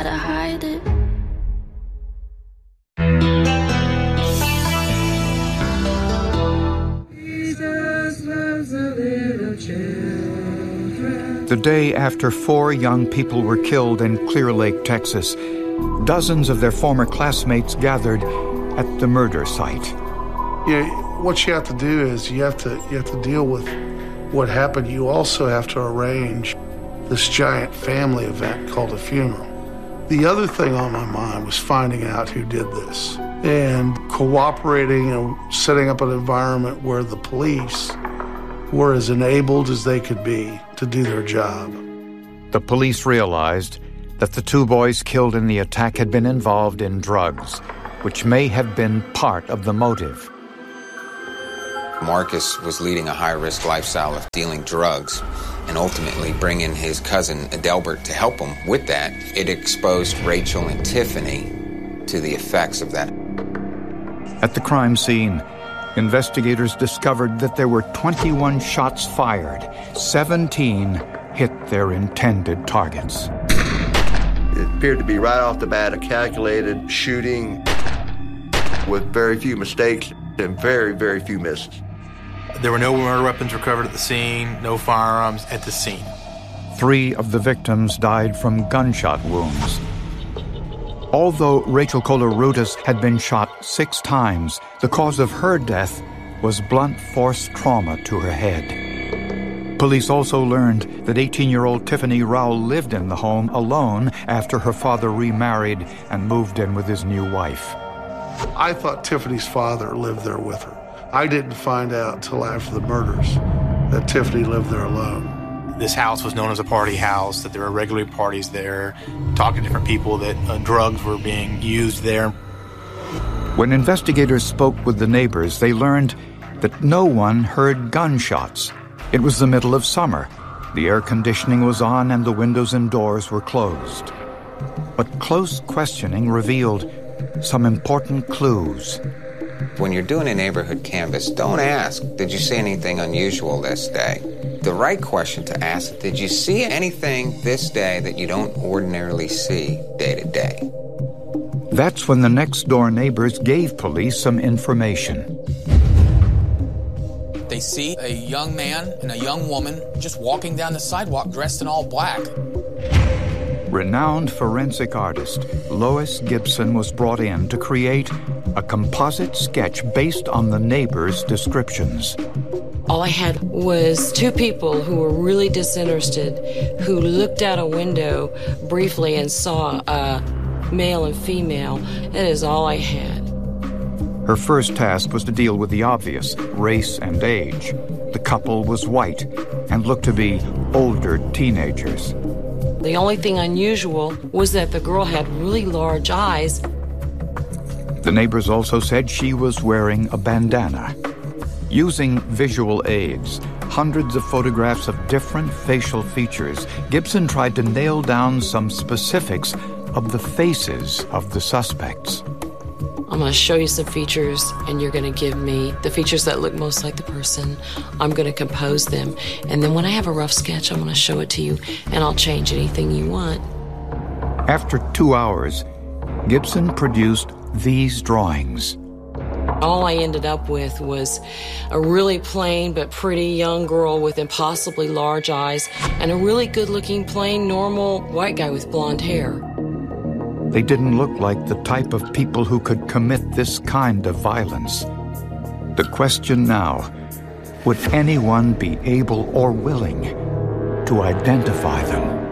to hide it. The day after 4 young people were killed in Clear Lake, Texas, dozens of their former classmates gathered at the murder site. What you have to do is you have to deal with what happened. You also have to arrange this giant family event called a funeral. The other thing on my mind was finding out who did this and cooperating and setting up an environment where the police were as enabled as they could be to do their job. The police realized that the 2 boys killed in the attack had been involved in drugs, which may have been part of the motive. Marcus was leading a high-risk lifestyle of dealing drugs and ultimately bringing his cousin Adelbert to help him with that. It exposed Rachel and Tiffany to the effects of that. At the crime scene, investigators discovered that there were 21 shots fired. 17 hit their intended targets. It appeared to be right off the bat a calculated shooting with very few mistakes and very, very few misses. There were no murder weapons recovered at the scene, no firearms at the scene. 3 of the victims died from gunshot wounds. Although Rachel Colarutas had been shot 6 times, the cause of her death was blunt force trauma to her head. Police also learned that 18-year-old Tiffany Rao lived in the home alone after her father remarried and moved in with his new wife. I thought Tiffany's father lived there with her. I didn't find out till after the murders that Tiffany lived there alone. This house was known as a party house, that there were regular parties there, talking to different people, that drugs were being used there. When investigators spoke with the neighbors, they learned that no one heard gunshots. It was the middle of summer. The air conditioning was on and the windows and doors were closed. But close questioning revealed some important clues. When you're doing a neighborhood canvass, don't ask, did you see anything unusual this day? The right question to ask, did you see anything this day that you don't ordinarily see day to day? That's when the next-door neighbors gave police some information. They see a young man and a young woman just walking down the sidewalk dressed in all black. Renowned forensic artist Lois Gibson was brought in to create a composite sketch based on the neighbors' descriptions. All I had was 2 people who were really disinterested, who looked out a window briefly and saw a male and female. That is all I had. Her first task was to deal with the obvious, race and age. The couple was white and looked to be older teenagers. The only thing unusual was that the girl had really large eyes. The neighbors also said she was wearing a bandana. Using visual aids, hundreds of photographs of different facial features, Gibson tried to nail down some specifics of the faces of the suspects. I'm going to show you some features, and you're going to give me the features that look most like the person. I'm going to compose them, and then when I have a rough sketch, I'm going to show it to you, and I'll change anything you want. After 2 hours, Gibson produced these drawings. All I ended up with was a really plain but pretty young girl with impossibly large eyes and a really good-looking, plain, normal white guy with blonde hair. They didn't look like the type of people who could commit this kind of violence. The question now, would anyone be able or willing to identify them?